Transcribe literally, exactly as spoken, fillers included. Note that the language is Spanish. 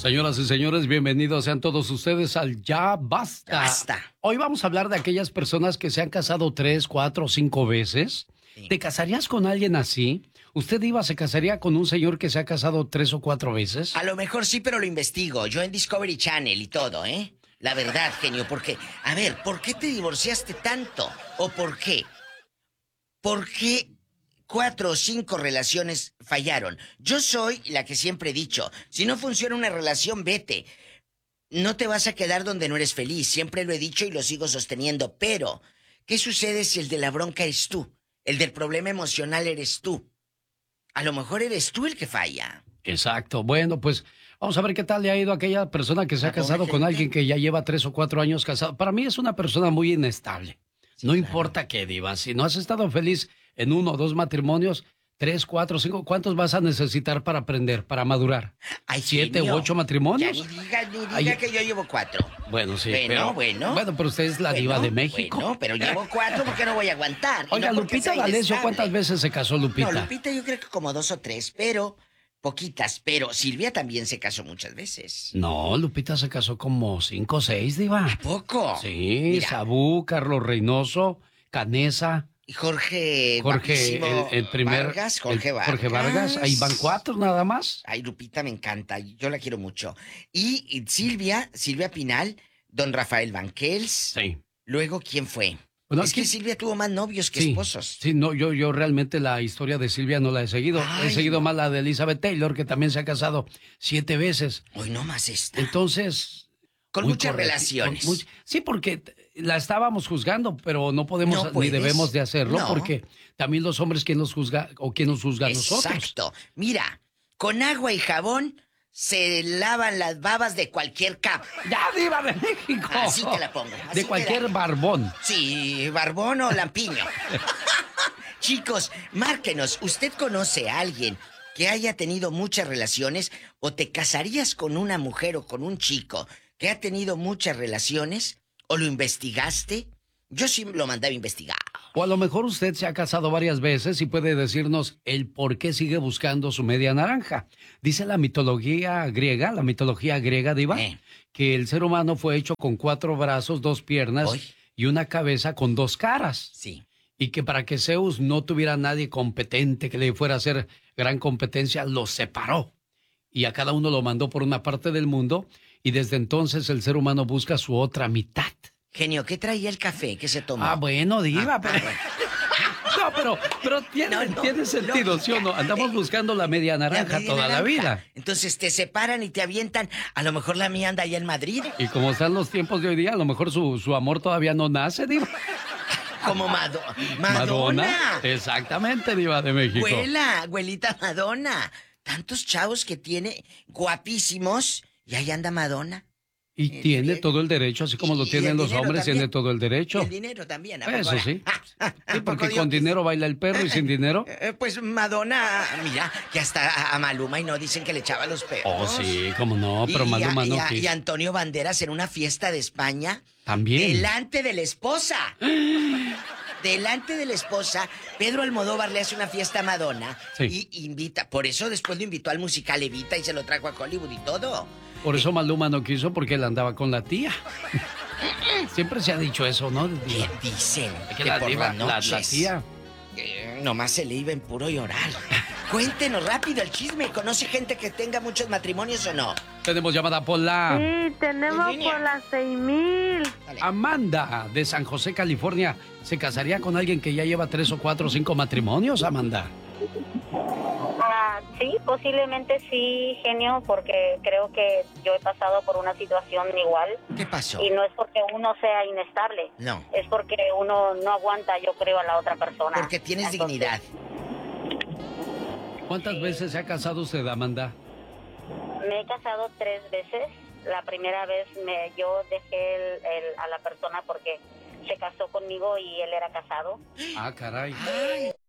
Señoras y señores, bienvenidos sean todos ustedes al Ya Basta. Basta. Hoy vamos a hablar de aquellas personas que se han casado tres, cuatro, cinco veces. Sí. ¿Te casarías con alguien así? ¿Usted, Diva, se casaría con un señor que se ha casado tres o cuatro veces? A lo mejor sí, pero lo investigo. Yo en Discovery Channel y todo, ¿eh? La verdad, genio, porque... A ver, ¿por qué te divorciaste tanto? ¿O por qué? ¿Por qué cuatro o cinco relaciones fallaron? Yo soy la que siempre he dicho, si no funciona una relación, vete. No te vas a quedar donde no eres feliz. Siempre lo he dicho y lo sigo sosteniendo. Pero, ¿qué sucede si el de la bronca eres tú? El del problema emocional eres tú. A lo mejor eres tú el que falla. Exacto. Bueno, pues vamos a ver qué tal le ha ido a aquella persona que se ha casado con alguien que ya lleva tres o cuatro años casado. Para mí es una persona muy inestable. Sí, no claro. importa qué, Diva. Si no has estado feliz en uno o dos matrimonios, tres, cuatro, cinco, ¿cuántos vas a necesitar para aprender, para madurar? Ay, ¿Siete genio. u ocho matrimonios? Ya ni diga, ni diga Ay, que yo llevo cuatro. Bueno, sí, bueno, pero... Bueno, bueno, pero usted es la bueno, diva de México. Bueno, pero llevo cuatro porque no voy a aguantar. Oiga, no Lupita D'Alessio, ¿cuántas veces se casó Lupita? No, Lupita yo creo que como dos o tres, pero... poquitas, pero Silvia también se casó muchas veces. No, Lupita se casó como cinco o seis, Diva. ¿A poco? Sí, Mira. Sabú, Carlos Reynoso, Canesa... Y Jorge... Jorge, el, el primer... Vargas, Jorge el, Vargas. Jorge Vargas, ahí van cuatro nada más. Ay, Lupita me encanta, yo la quiero mucho. Y, y Silvia, Silvia Pinal, don Rafael Banquels. Sí. Luego, ¿quién fue? Bueno, es aquí... que Silvia tuvo más novios que sí, esposos. Sí, no, yo, yo realmente la historia de Silvia no la he seguido. Ay, he seguido no. más la de Elizabeth Taylor, que también se ha casado siete veces. Hoy no más esta. Entonces... Con muchas correcto, relaciones. Con much... Sí, porque la estábamos juzgando, pero no podemos no ni debemos de hacerlo, no. porque también los hombres, ¿quién nos juzga o quién nos juzga a nosotros? Exacto. Mira, con agua y jabón se lavan las babas de cualquier cap. ¡Ya, Diva de México! Así te la pongo. Así de cualquier la... barbón. Sí, barbón o lampiño. Chicos, márquenos. ¿Usted conoce a alguien que haya tenido muchas relaciones o te casarías con una mujer o con un chico que ha tenido muchas relaciones o lo investigaste? Yo sí lo mandaba a investigar. O a lo mejor usted se ha casado varias veces y puede decirnos el por qué sigue buscando su media naranja. Dice la mitología griega, la mitología griega, Diva, eh. que el ser humano fue hecho con cuatro brazos, dos piernas ¿Hoy? y una cabeza con dos caras. Sí. Y que para que Zeus no tuviera nadie competente que le fuera a hacer gran competencia, los separó. Y a cada uno lo mandó por una parte del mundo. Y desde entonces el ser humano busca su otra mitad. Genio, ¿qué traía el café? ¿Qué se tomó? Ah, bueno, Diva, ah, pero... Ah, bueno. No, pero, pero tiene, no, no, tiene sentido, ¿sí o no? Andamos buscando la media naranja la media toda naranja. la vida. Entonces te separan y te avientan. A lo mejor la mía anda allá en Madrid. Y como están los tiempos de hoy día, a lo mejor su, su amor todavía no nace, Diva. Como Mado Madonna. Madonna. Exactamente, Diva de México. Abuela, abuelita Madonna. Tantos chavos que tiene, guapísimos... Y ahí anda Madonna. Y el tiene dinero. todo el derecho, así como y lo tienen los hombres, también. tiene todo el derecho. Y el dinero también. Eso sí. Sí, porque con dinero baila el perro y sin dinero. Eh, pues Madonna, mira, que hasta a, a Maluma y no dicen que le echaba los perros. Oh, sí, cómo no, pero y, Maluma y a, no y, a, quiso. y Antonio Banderas en una fiesta de España. También. Delante de la esposa. Delante de la esposa, Pedro Almodóvar le hace una fiesta a Madonna. Sí. Y invita, por eso después lo invitó al musical Evita y se lo trajo a Hollywood y todo. Por eso Maluma no quiso, porque él andaba con la tía. Siempre se ha dicho eso, ¿no? ¿Qué dicen? Que, que la, por diva, la, la tía. Eh, nomás se le iba en puro llorar. Cuéntenos rápido el chisme. ¿Conoce gente que tenga muchos matrimonios o no? Tenemos llamada por la... Sí, tenemos por las seis mil. Amanda, de San José, California. ¿Se casaría con alguien que ya lleva tres o cuatro o cinco matrimonios, Amanda? Ah, sí, posiblemente sí, genio, porque creo que yo he pasado por una situación igual. ¿Qué pasó? Y no es porque uno sea inestable. No. Es porque uno no aguanta, yo creo, a la otra persona. Porque tienes Entonces, dignidad. ¿Cuántas sí. veces se ha casado usted, Amanda? Me he casado tres veces. La primera vez me, yo dejé el, el, a la persona porque se casó conmigo y él era casado. Ah, caray. Ay.